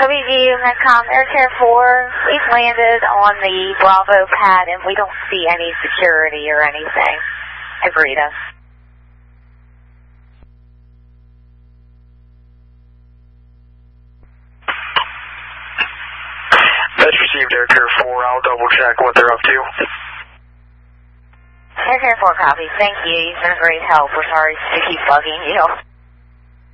Review, Metcom, Air Care 4. We've landed on the Bravo pad and we don't see any security or anything. Agrita. That's received, Air Care 4. I'll double check what they're up to. Air Care 4 copy. Thank you. You've been a great help. We're sorry to keep bugging you.